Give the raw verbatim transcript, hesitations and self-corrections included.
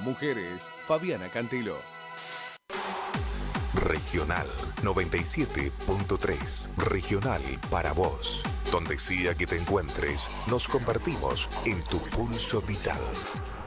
Mujeres, Fabiana Cantilo. Regional noventa y siete punto tres. Regional para vos. Donde sea que te encuentres, nos compartimos en tu pulso vital.